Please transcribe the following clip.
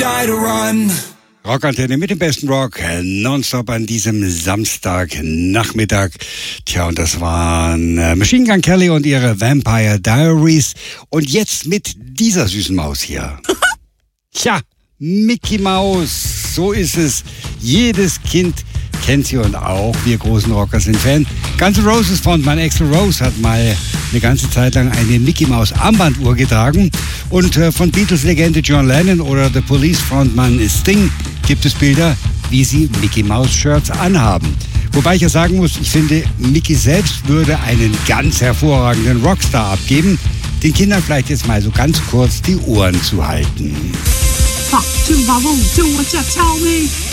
die to run. Rockantenne mit dem besten Rock, nonstop an diesem Samstagnachmittag. Tja, und das waren Machine Gun Kelly und ihre Vampire Diaries. Und jetzt mit dieser süßen Maus hier. Tja, Mickey Maus, so ist es. Jedes Kind kennt sie und auch wir großen Rocker sind Fan. Guns N' Roses Frontmann Axl Rose hat mal eine ganze Zeit lang eine Mickey Maus Armbanduhr getragen. Und von Beatles-Legende John Lennon oder The Police Frontmann Sting gibt es Bilder, wie sie Mickey Maus Shirts anhaben. Wobei ich ja sagen muss, ich finde, Mickey selbst würde einen ganz hervorragenden Rockstar abgeben. Den Kindern vielleicht jetzt mal so ganz kurz die Ohren zu halten. 白，全白黃做我隻臭味。